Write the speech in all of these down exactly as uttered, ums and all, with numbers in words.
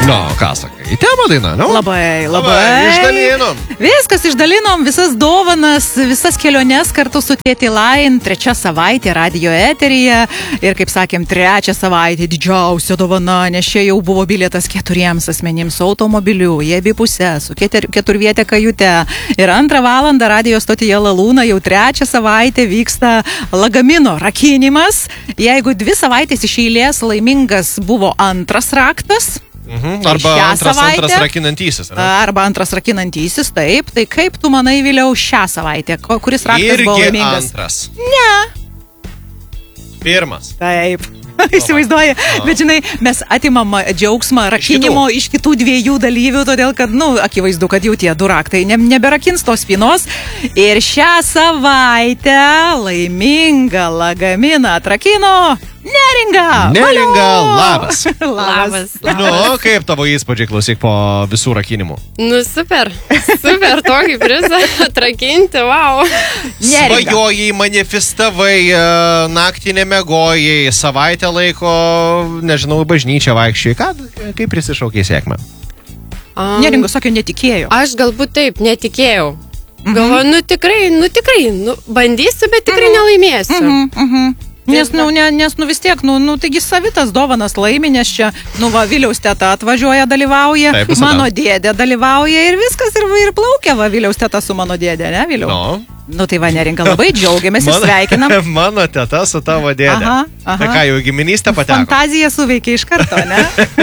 Nu, ką sakai, į temą daina, nu? Labai, labai. Išdalinom. Viskas išdalinom, visas dovanas, visas keliones kartu su Tėti Line, trečia savaitė radio eteryje. Ir kaip sakėm, trečia savaitė didžiausia dovana, nes čia jau buvo bilietas keturiems asmenims su automobiliu, į abi pusės, su ketur, keturvietė kajute. Ir antrą valandą radio stotyje Lalūna jau trečią savaitę vyksta lagamino rakinimas. Jeigu dvi savaitės iš eilės laimingas buvo antras raktas, Mhm. Arba antras, antras rakinantysis. Ne? Arba antras rakinantysis, taip. Tai kaip tu manai, Viliau, šią savaitę? Kuris raktas Irgi buvo laimingas? Antras. Ne. Pirmas. Taip. Įsivaizduoji, bet žinai, mes atimam džiaugsmą rakinimo iš kitų. iš kitų dviejų dalyvių, todėl kad, nu, akivaizdu, kad jau tie du raktai ne, neberakins tos spynos. Ir šią savaitę laimingą lagaminą atrakino Neringa. Neringa, labas. Labas. Nu, kaip tavo įspūdžiai, klausyk, po visų rakinimų? Nu, super. Super, tokį prizą atrakinti, wow. Neringa. Svajojai, manifestavai, naktį nemegojai, savaitę laiko, nežinau, bažnyčią vaikščiai. Ką, kaip prisišaukiai sėkmę? Um, Neringa sakė, netikėjo. Aš galbūt taip, netikėjau. Mhm. Galvoju, nu tikrai, nu tikrai, nu bandysiu, bet tikrai nelaimėsiu. Mhm, mhm. Nes, nu, ne, nes, nu, vis tiek, nu, nu, taigi savitas dovanas laimi, nes čia, nu, va, Viliaus teta atvažiuoja, dalyvauja, Taip, visada. mano dėdė dalyvauja ir viskas, ir, ir plaukia, va, Viliaus teta su mano dėdė, ne, Viliau? No. Nu, tai va, Neringa, labai džiaugiamės ir sveikinam. Mano teta su tavo dėdė. Aha, aha. Tai ką, jau giminystę pateko? Fantazija suveikia iš karto, ne?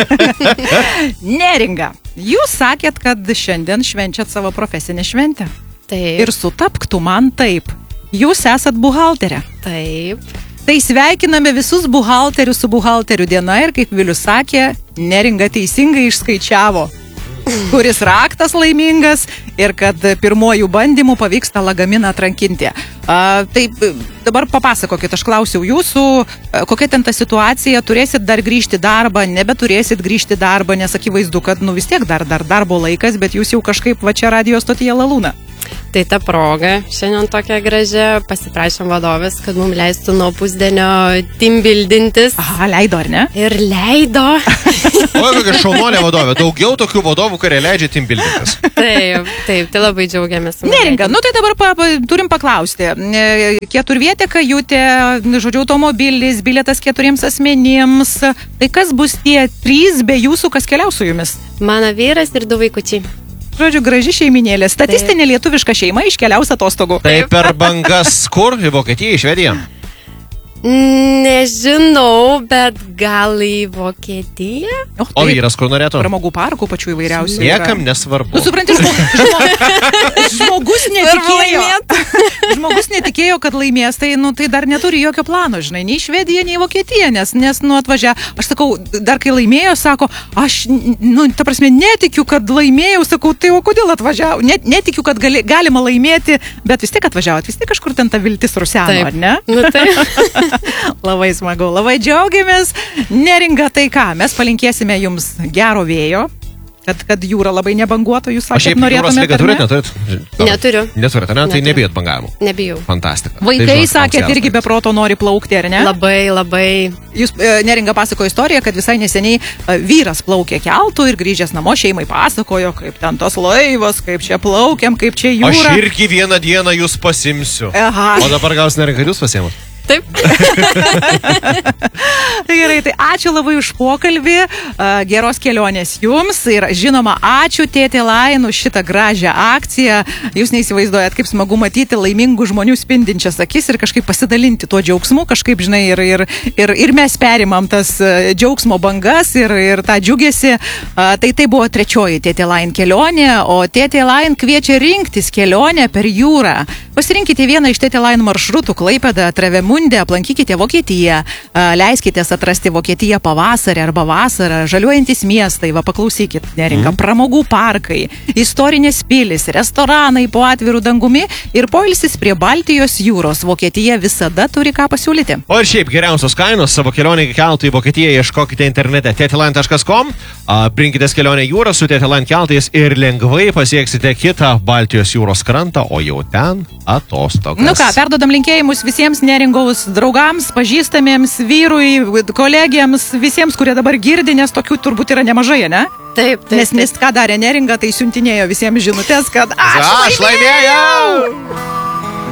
Neringa, jūs sakėt, kad šiandien švenčiat savo profesinę šventę. Taip, Ir sutapktų man taip. Jūs esat buhalterė. taip. Tai sveikiname visus buhalterius su buhalterių diena ir, kaip Vilius sakė, Neringa teisingai išskaičiavo, kuris raktas laimingas ir kad pirmojų bandymų pavyks tą lagaminą atrankinti. A, taip, dabar papasakokit, aš klausiau jūsų, kokia ten ta situacija, turėsit dar grįžti darbą, nebeturėsit grįžti darbą, nes akivaizdu, kad nu vis tiek dar, dar darbo laikas, bet jūs jau kažkaip va čia radio stotyje Lalūna. Tai ta proga, šiandien tokia gražia, pasiprašėm vadovės, kad mums leistų nuo pusdienio teambildintis. Aha, leido, ar ne? Ir leido. O, kokia šaunuolė vadovė. Daugiau tokių vadovų, kurie leidžia teambildintis. Taip, taip, tai labai džiaugiamės. Neringa, nu tai dabar pa, pa, turim paklausti. E, Keturvietė kajutė, žodžiu, automobilis, bilietas keturiems asmenims. Tai kas bus tie trys be jūsų, kas keliaus su jumis? Mano vyras ir du vaikučiai. Žodžiu, graži šeiminėlė. Statistinė lietuviška šeima iškeliaus atostogų. Tai per bangas kur? Į Vokietiją, į Švediją? Nežinau, bet gal į Vokietiją? O, O vyras kur norėtų? Pramogų parkų pačių įvairiausių. Niekam yra. nesvarbu. Nu, supranti, žmo, žmo, žmogus netikėjo. Žmogus netikėjo, kad laimės, tai, nu, tai dar neturi jokio plano, žinai, nei Švedija, nei Vokietija, nes, nes nu, atvažia, aš sakau, dar kai laimėjo, sako, aš, nu, ta prasme, netikiu, kad laimėjau, sakau, tai o kodėl atvažiavo? Net, netikiu, kad gali, galima laimėti, bet vis tiek atvažiavot, vis tiek kažkur ten ta viltis ruseno, ar ne? Nu, taip. Labai smagu, labai džiaugiamės. Neringa, tai ką, mes palinkėsime jums gero vėjo, kad, kad jūra labai nebanguotų, jūs O šiaip sakėt, jūros norėtumėte, lygą ar turit, ne? neturit? Neturiu. Neturit, ne? Tai Neturiu. nebijot bangavimų. Nebijau. Fantastika. Vaikai, Tai, žinot, sakėt, koks irgi geras be proto nori plaukti, ar ne? Labai, labai. Jūs, e, Neringa pasakojo istoriją, kad visai neseniai e, vyras plaukė keltu ir grįžęs namo šeimai pasakojo, kaip ten tos laivas, kaip čia plaukiam, kaip čia Aš jūra. irgi vieną dieną jūs pasimsiu. Aha. O dabar gaus Neringa, kad jūs pasiėmut. Taip. Tai gerai, tai ačiū labai už pokalbį, geros kelionės jums ir žinoma, ačiū Tėti Line už šitą gražią akciją. Jūs neįsivaizduojat, kaip smagu matyti laimingų žmonių spindinčias akis ir kažkaip pasidalinti tuo džiaugsmu, kažkaip, žinai, ir, ir, ir, ir mes perimam tas džiaugsmo bangas ir, ir tą džiugesį. Tai tai buvo trečioji Tėti Line kelionė, o Tėti Line kviečia rinktis kelionę per jūrą. Pasirinkite vieną iš Tėti Line maršrutų Klaipėda, Travemundė, aplankykite Vokietiją, leiskitės atrasti Vokietiją pavasarį arba vasarą, žaliuojantis miestai, va paklausykit, Neringa, mm. pramogų parkai, istorinės pilis, restoranai po atvirų dangumi ir poilsis prie Baltijos jūros. Vokietija visada turi ką pasiūlyti. O ir šiaip geriausios kainos savo kelionę keltų į Vokietiją ieškokite internete tėtiline taškas com, prinkitės kelionę jūrą su Tėti Line keltais ir lengvai pasieksite kitą Baltijos jūros krantą, o jau ten atostogas. Nu ką, perdodam linkėjimus visiems Neringaus draugams, pažįstamiems, vyrui, kolegiams, visiems, kurie dabar girdi, nes tokių turbūt yra nemažai, ne? Taip, taip. Nes, nes ką darė Neringa, tai siuntinėjo visiems žinutės, kad aš, Aš laimėjau!